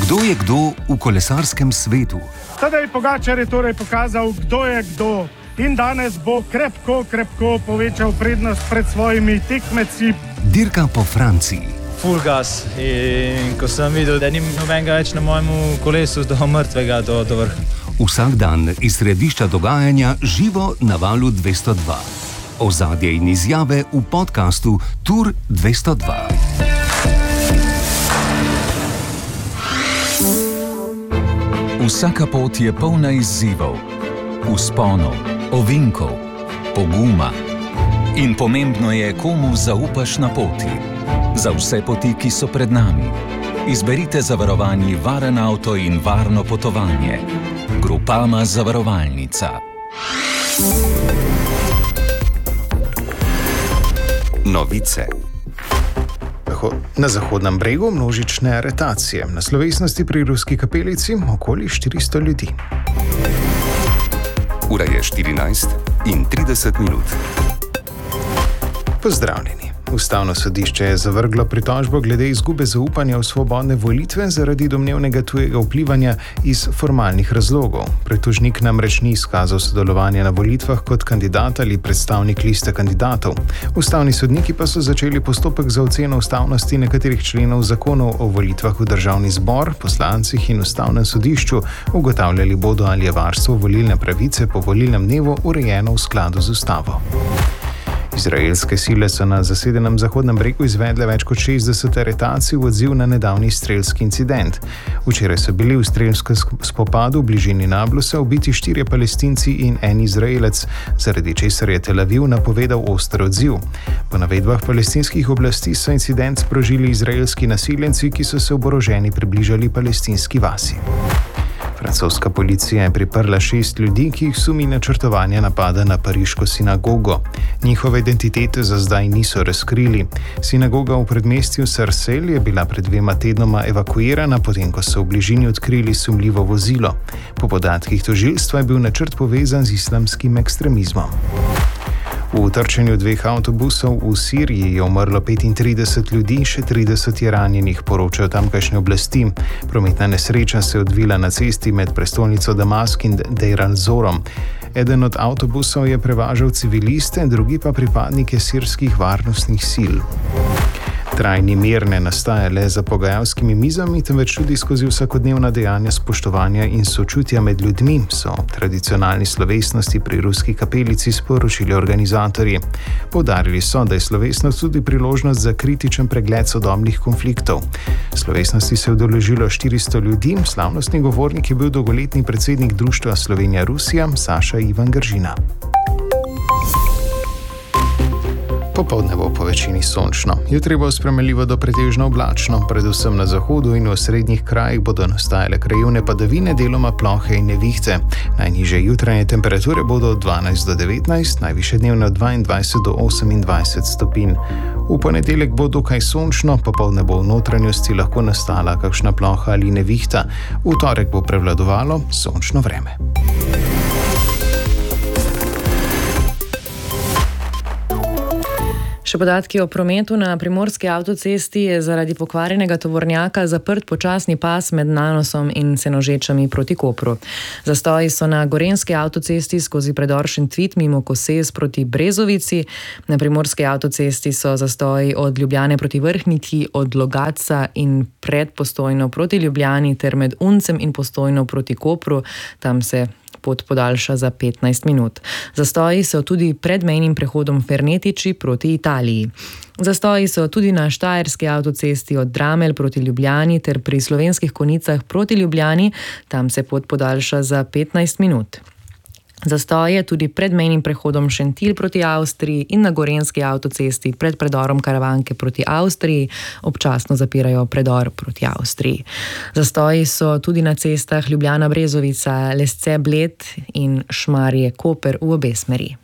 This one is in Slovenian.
Kdo je kdo v kolesarskem svetu? Tadej Pogačar je torej pokazal, kdo je kdo. In danes bo krepko povečal prednost pred svojimi tekmeci. Dirka po Franciji. Full gas. In ko sem videl, da ni nobenega več na mojem kolesu, do mrtvega, do vrha. Vsak dan iz središča dogajanja živo na Valu 202. Ozadje in izjave v podkastu Tour 202. Vsaka pot je polna izzivov, vzponov, ovinkov, poguma. In pomembno je, komu zaupaš na poti. Za vse poti, ki so pred nami, izberite zavarovani varen avto in varno potovanje. Groupama zavarovalnica. Novice. Na Zahodnem bregu množične aretacije. Na slovesnosti pri Ruski kapelici okoli 400 ljudi. Ura je 14:30. Pozdravljeni. Ustavno sodišče je zavrglo pritožbo glede izgube zaupanja v svobodne volitve zaradi domnevnega tujega vplivanja iz formalnih razlogov. Pritožnik namreč ni izkazal sodelovanja na volitvah kot kandidat ali predstavnik liste kandidatov. Ustavni sodniki pa so začeli postopek za oceno ustavnosti nekaterih členov zakonov o volitvah v državni zbor, poslancih in ustavnem sodišču. Ugotavljali bodo, ali je varstvo volilne pravice po volilnem dnevu urejeno v skladu z ustavo. Izraelske sile so na zasedenem Zahodnem bregu izvedle več kot 60 aretacij v odziv na nedavni strelski incident. Včeraj so bili v strelskem spopadu v bližini Nablusa ubiti 4 Palestinci in en Izraelec, zaradi česar je Tel Aviv napovedal oster odziv. Po navedbah palestinskih oblasti so incident sprožili izraelski nasiljenci, ki so se oboroženi približali palestinski vasi. Francoska policija je priprla 6 ljudi, ki jih sumi načrtovanja napada na pariško sinagogo. Njihove identitete za zdaj niso razkrili. Sinagoga v predmestju Sarcelles je bila pred 2 tednoma evakuirana, potem ko so v bližini odkrili sumljivo vozilo. Po podatkih tožilstva je bil načrt povezan z islamskim ekstremizmom. V trčenju 2 avtobusov v Siriji je umrlo 35 ljudi, še 30 je ranjenih, poročajo tamkajšnje oblasti. Prometna nesreča se je odvila na cesti med prestolnico Damask in Deir al-Zorom. Eden od avtobusov je prevažal civiliste, drugi pa pripadnike sirskih varnostnih sil. Trajni mir ne nastaja le za pogajalskimi mizami, temveč tudi skozi vsakodnevna dejanja spoštovanja in sočutja med ljudmi, so ob tradicionalni slovesnosti pri Ruski kapelici sporočili organizatorji. Poudarili so, da je slovesnost tudi priložnost za kritičen pregled sodobnih konfliktov. Slovesnosti se je udeležilo 400 ljudi, slavnostni govornik je bil dolgoletni predsednik Društva Slovenija-Rusija Saša Ivan Gržina. Popoldne bo po večini sončno. Jutri bo spremenljivo do pretežno oblačno, predvsem na zahodu in v osrednjih krajih bodo nastajale krajevne padavine, deloma plohe in nevihte. Najnižje jutranje temperature bodo od 12 do 19, najvišje dnevne od 22 do 28 stopinj. V ponedeljek bo dokaj sončno, popoldne bo v notranjosti lahko nastala kakšna ploha ali nevihta. V torek bo prevladovalo sončno vreme. Še podatki o prometu. Na primorski avtocesti je zaradi pokvarjenega tovornjaka zaprt počasni pas med Nanosom in Senožečami proti Kopru. Zastoji so na gorenjski avtocesti skozi predor Šentvid mimo Koses proti Brezovici. Na primorski avtocesti so zastoji od Ljubljane proti Vrhniki, od Logatca in pred Postojno proti Ljubljani ter med Uncem in Postojno proti Kopru. Tam se pot podaljša za 15 minut. Zastoji so tudi pred mejnim prehodom Fernetiči proti Italiji. Zastoji so tudi na štajerski avtocesti od Dramelj proti Ljubljani ter pri Slovenskih Konjicah proti Ljubljani. Tam se pot podaljša za 15 minut. Zastoj je tudi pred mejnim prehodom Šentilj proti Avstriji in na gorenjski avtocesti pred predorom Karavanke proti Avstriji. Občasno zapirajo predor proti Avstriji. Zastoji so tudi na cestah Ljubljana-Brezovica, Lesce-Bled in Šmarje-Koper v obe smeri.